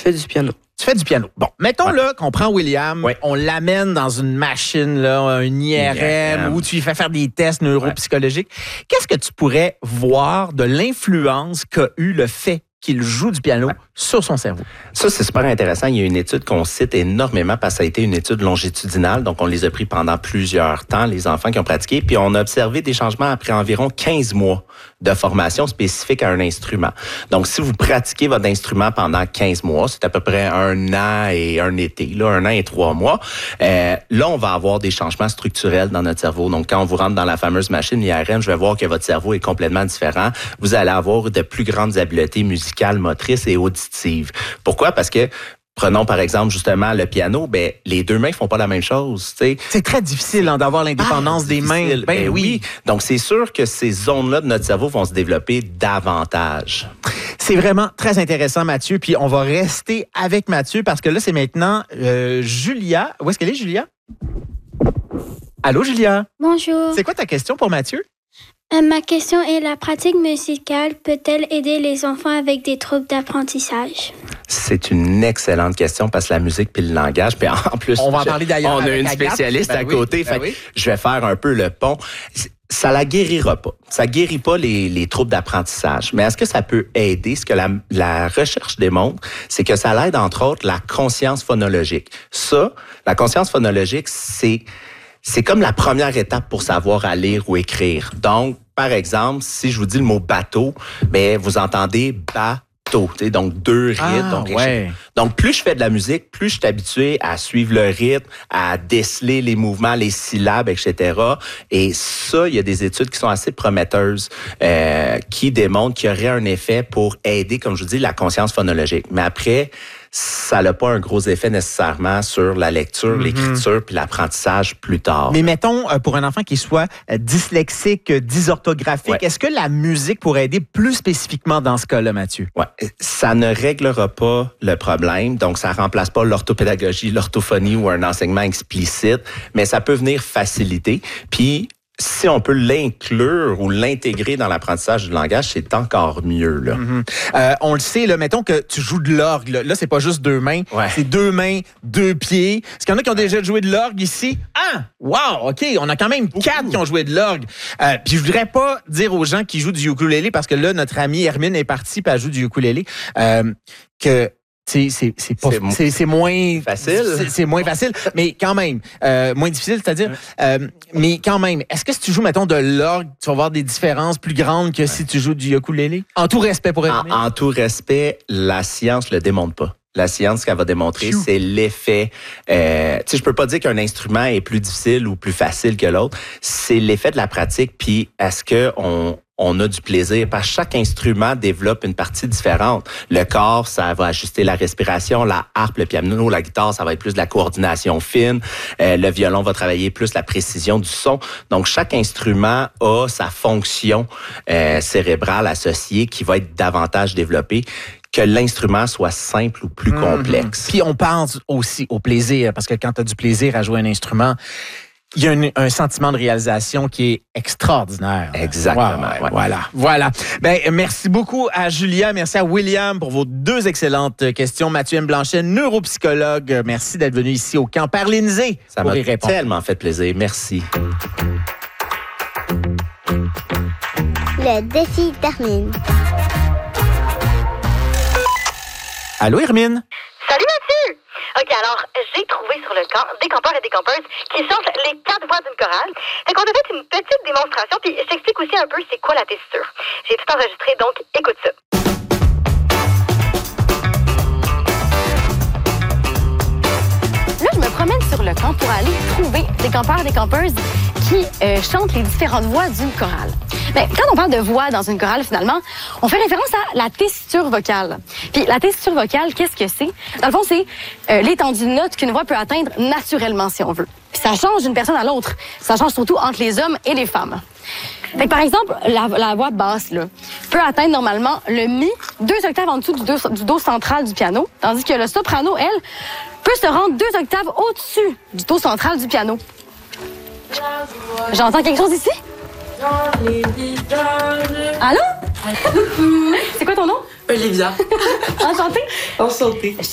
fais du piano. Tu fais du piano. Bon, mettons là qu'on prend William, on l'amène dans une machine, là, une IRM, où tu lui fais faire des tests neuropsychologiques. Qu'est-ce que tu pourrais voir de l'influence qu'a eu le fait qu'il joue du piano sur son cerveau? Ça, c'est super intéressant. Il y a une étude qu'on cite énormément parce que ça a été une étude longitudinale. Donc, on les a pris pendant plusieurs temps, les enfants qui ont pratiqué. Puis, on a observé des changements après environ 15 mois de formation spécifique à un instrument. Donc, si vous pratiquez votre instrument pendant 15 mois, c'est à peu près 1 an et un été, là, 1 an et 3 mois, là, on va avoir des changements structurels dans notre cerveau. Donc, quand on vous rentre dans la fameuse machine IRM, je vais voir que votre cerveau est complètement différent. Vous allez avoir de plus grandes habiletés musicales, motrices et auditives. Pourquoi? Parce que prenons par exemple justement le piano, les deux mains font pas la même chose. T'sais. C'est très difficile d'avoir l'indépendance des mains. Ben oui. Donc c'est sûr que ces zones-là de notre cerveau vont se développer davantage. C'est vraiment très intéressant, Mathieu. Puis on va rester avec Mathieu parce que là c'est maintenant Julia. Où est-ce qu'elle est, Julia? Allô, Julia? Bonjour. C'est quoi ta question pour Mathieu? Ma question est, la pratique musicale peut-elle aider les enfants avec des troubles d'apprentissage? C'est une excellente question parce que la musique puis le langage, puis en plus, on va en parler d'ailleurs. On a une spécialiste à côté. Je vais faire un peu le pont. Ça la guérira pas. Ça guérit pas les troubles d'apprentissage. Mais est-ce que ça peut aider? Ce que la recherche démontre, c'est que ça l'aide entre autres la conscience phonologique. Ça, la conscience phonologique, c'est comme la première étape pour savoir à lire ou écrire. Donc, par exemple, si je vous dis le mot bateau, vous entendez bateau, donc 2 rythmes. Donc, plus je fais de la musique, plus je suis habitué à suivre le rythme, à déceler les mouvements, les syllabes, etc. Et ça, il y a des études qui sont assez prometteuses qui démontrent qu'il y aurait un effet pour aider, comme je vous dis, la conscience phonologique. Mais après, ça n'a pas un gros effet nécessairement sur la lecture, l'écriture puis l'apprentissage plus tard. Mais mettons, pour un enfant qui soit dyslexique, dysorthographique, est-ce que la musique pourrait aider plus spécifiquement dans ce cas-là, Mathieu? Oui, ça ne réglera pas le problème. Donc, ça ne remplace pas l'orthopédagogie, l'orthophonie ou un enseignement explicite, mais ça peut venir faciliter. Puis, si on peut l'inclure ou l'intégrer dans l'apprentissage du langage, c'est encore mieux. Là. On le sait, là, mettons que tu joues de l'orgue. Là, c'est pas juste 2 mains, c'est 2 mains, 2 pieds. Est-ce qu'il y en a qui ont déjà joué de l'orgue ici? Ah! Wow! OK, on a quand même 4 qui ont joué de l'orgue. Puis je voudrais pas dire aux gens qui jouent du ukulélé, parce que là, notre amie Hermine est partie puis elle joue du ukulélé, que... C'est moins facile. C'est moins facile, mais quand même. Moins difficile, c'est-à-dire. Mais quand même, est-ce que si tu joues, mettons, de l'orgue, tu vas voir des différences plus grandes que si tu joues du ukulélé? En tout respect pour Hermine. En tout respect, la science le démontre pas. La science, ce qu'elle va démontrer, c'est l'effet. Je peux pas dire qu'un instrument est plus difficile ou plus facile que l'autre. C'est l'effet de la pratique. Puis, est-ce que on a du plaisir? Parce que chaque instrument développe une partie différente. Le corps, ça va ajuster la respiration. La harpe, le piano, la guitare, ça va être plus de la coordination fine. Le violon va travailler plus la précision du son. Donc, chaque instrument a sa fonction cérébrale associée qui va être davantage développée, que l'instrument soit simple ou plus complexe. Puis on pense aussi au plaisir, parce que quand tu as du plaisir à jouer un instrument, il y a un sentiment de réalisation qui est extraordinaire. Exactement. Voilà. Merci beaucoup à Julia, merci à William pour vos 2 excellentes questions. Mathieu M. Blanchet, neuropsychologue, merci d'être venu ici au camp Parlinisé. Ça m'a tellement fait plaisir. Merci. Le défi d'Hermine. Allô, Hermine? Salut Mathieu! OK, alors, j'ai trouvé sur le camp des campeurs et des campeuses qui chantent les 4 voix d'une chorale. Fait qu'on a fait une petite démonstration, puis je t'explique aussi un peu c'est quoi la tessiture. J'ai tout enregistré, donc écoute ça. Là, je me promène sur le camp pour aller trouver des campeurs et des campeuses qui chantent les différentes voix d'une chorale. Mais quand on parle de voix dans une chorale, finalement, on fait référence à la tessiture vocale. Puis la tessiture vocale, qu'est-ce que c'est? Dans le fond, c'est l'étendue de notes qu'une voix peut atteindre naturellement, si on veut. Puis ça change d'une personne à l'autre. Ça change surtout entre les hommes et les femmes. Fait que, par exemple, la voix basse là, peut atteindre normalement le mi 2 octaves en dessous du do central du piano, tandis que le soprano, elle, peut se rendre 2 octaves au-dessus du do central du piano. J'entends quelque chose ici? Allô? C'est quoi ton nom? Olivia. Enchantée. Enchantée.